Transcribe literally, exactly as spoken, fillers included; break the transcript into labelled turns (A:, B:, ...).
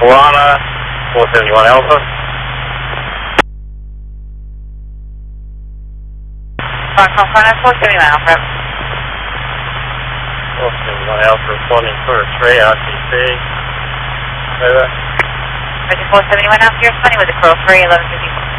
A: Piranha, four seventy-one Alpha.
B: Foxtrot Piranha, four seventy-one Alpha.
A: four seventy-one Alpha responding for a three R T C. Over.
B: Roger, four seventy-one Alpha, you're responding with a Crow three, eleven fifty-four.